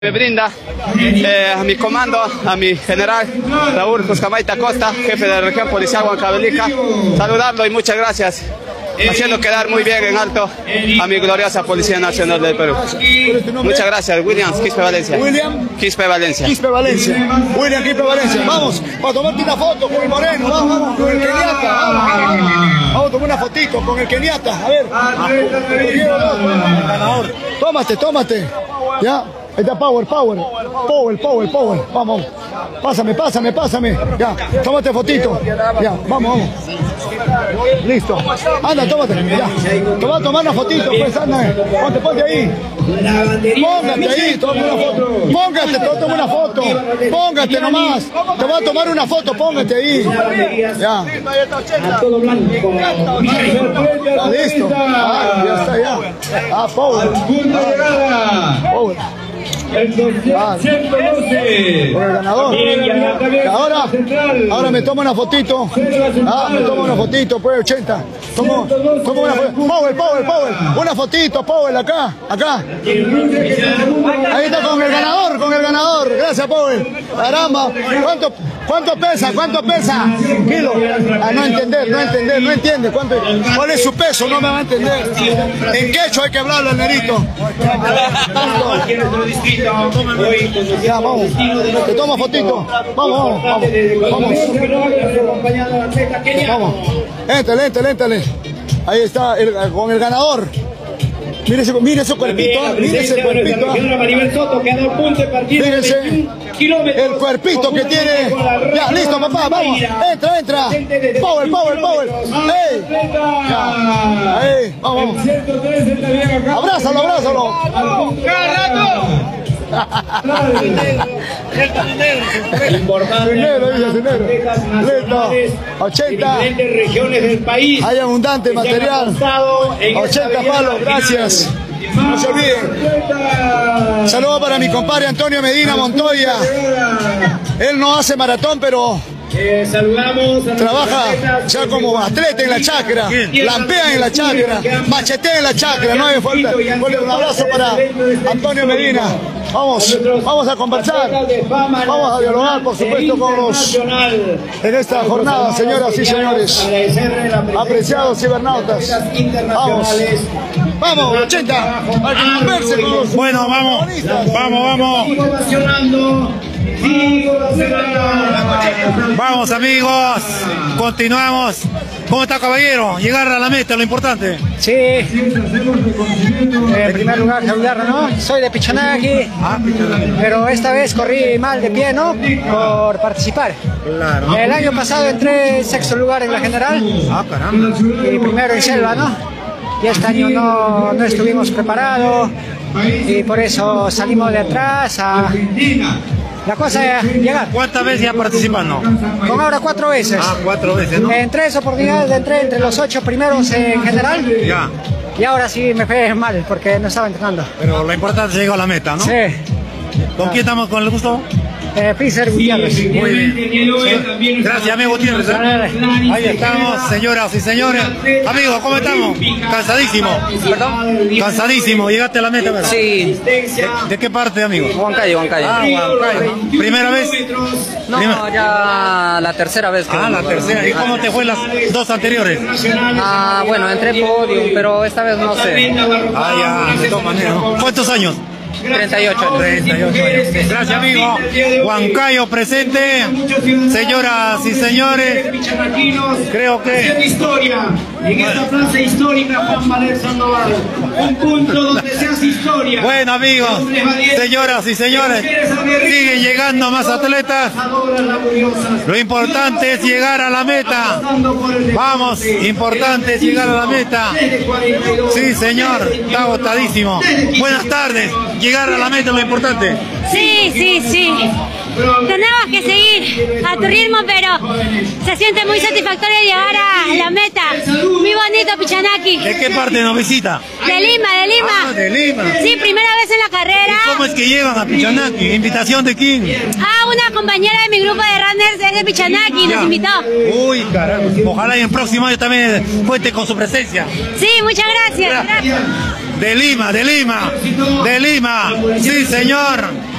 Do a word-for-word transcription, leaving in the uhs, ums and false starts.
Me brinda eh, a mi comando, a mi general Raúl Cuscamaita Costa, jefe de la región policial Huancavelica, saludarlo y muchas gracias, haciendo quedar muy bien en alto a mi gloriosa Policía Nacional del Perú. Muchas gracias, William Quispe Valencia. William Quispe Valencia. Quispe Valencia. William Quispe Valencia. Vamos, para tomarte una foto con el moreno, vamos, vamos, con el keniata. Vamos, vamos a tomar una fotito con el keniata. A ver, ganador. Tómate, tómate. Ya. Ahí está, power, power, power, power, power, vamos, pásame, pásame, pásame, ya, tómate fotito, ya, vamos, vamos, listo, anda, tómate, ya, te vas a tomar una fotito, pues, anda, ponte, ponte ahí, póngate ahí, tómate una foto, póngate, tómate una foto, póngate nomás, te vas a tomar una foto, póngate ahí, ya, ya, listo, ah, ya está, ya, ah, power, ah, power. Ah, por el ganador. Ahora, ahora me tomo una fotito. Ah, me tomo una fotito, pues ochenta. Tomo, tomo una fotito. Power, power, power. Una fotito, power, acá, acá. Ahí está con el ganador, con el ganador. Gracias, power. Caramba. ¿Cuánto, cuánto pesa? ¿Cuánto pesa? Kilo. Ah, no entender, no entender, no entiende. ¿Cuánto, ¿Cuál es su peso? No me va a entender. En quechua hay que hablarlo al nerito. Ya, vamos, te tomo fotito. Vamos, vamos, vamos. Vamos. Éntale, éntale, éntale. Ahí está, el, con el ganador. Mire ese, mire ese cuerpito, mire ese cuerpito. Fíjense, el cuerpito que tiene. Ya, listo, papá, vamos. Entra, entra. Power, power, power. Ey. Ya. Ahí, vamos. Abrázalo, abrázalo. ochenta regiones del país. Hay abundante material. ochenta palos, gracias. No se olviden. Saludos para mi compadre Antonio Medina Montoya. Él no hace maratón, pero Eh, saludamos a trabaja ya como atleta en la chacra, lampea en la chacra, machetea en la chacra, no hay falta. Un abrazo para Antonio Medina. Vamos, vamos a conversar, vamos a dialogar, por supuesto, con los en esta jornada, señoras y señores, apreciados cibernautas. Vamos, vamos, ochenta, a que converse con los. Bueno, vamos, vamos, vamos. Vamos, amigos, continuamos. ¿Cómo está, caballero? Llegar a la meta, lo importante. Sí, en primer lugar saludarlo, ¿no? Soy de Pichanaki, ah, pero esta vez corrí mal de pie, ¿no? Por participar. Claro. El año pasado entré en sexto lugar en la general. Ah, caramba. Y primero en selva, ¿no? Y este año no, no estuvimos preparados y por eso salimos de atrás a... La cosa es llegar. ¿Cuántas veces ya participando? Con ahora cuatro veces. Ah, cuatro veces, ¿no? En tres oportunidades entré entre los ocho primeros en general. Ya. Y ahora sí me fue mal porque no estaba entrenando. Pero lo importante es llegar a la meta, ¿no? Sí. ¿Con quién estamos con el gusto? Eh, Pizzer Gutiérrez. Muy bien. Gracias, amigo Gutiérrez. Ahí estamos, señoras y señores. Amigos, ¿cómo estamos? Cansadísimo. ¿Perdón? Cansadísimo. ¿Llegaste a la meta, verdad? Sí. ¿De, de qué parte, amigo? Huancayo, Huancayo. Ah, Huancayo. ¿Primera vez? No, Primera. ya la tercera vez que Ah, la tercera. ¿Y cómo te fue las dos anteriores? Ah, bueno, entré podium, pero esta vez no sé. Ah, ya, de todas maneras, ¿no? ¿Cuántos años? treinta y ocho. treinta y ocho años. Gracias, amigo. Huancayo presente. Señoras y señores, creo que historia en esta plaza histórica Juan Valer Sandoval, un punto donde se hace historia. bueno, amigos, señoras y señores, siguen llegando más atletas. Lo importante es llegar a la meta. Vamos, importante es llegar a la meta. Sí, señor, está agotadísimo. Buenas tardes. Llegar a la meta es lo importante. Sí, sí, sí. Tenemos que seguir a tu ritmo, pero se siente muy satisfactorio llegar a la meta. Muy bonito, Pichanaki. ¿De qué parte nos visita? De Lima, de Lima. Ah, de Lima. Sí, primera vez en la carrera. ¿Y cómo es que llegan a Pichanaki? ¿Invitación de quién? Ah, una compañera de mi grupo de runners es de Pichanaki, nos invitó. Uy, caramba. Ojalá y en el próximo año también cuente con su presencia. Sí, muchas gracias. Gracias. De Lima, de Lima, de Lima. Sí, señor.